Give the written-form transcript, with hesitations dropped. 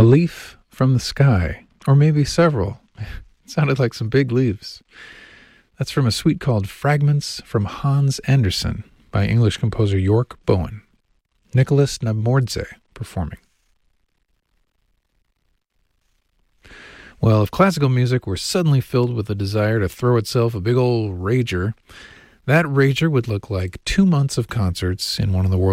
A leaf from the sky, or maybe several. It sounded like some big leaves. That's from a suite called Fragments from Hans Andersen by English composer York Bowen. Nicholas Nabmordze performing. Well, if classical music were suddenly filled with a desire to throw itself a big old rager, that rager would look like 2 months of concerts in one of the world's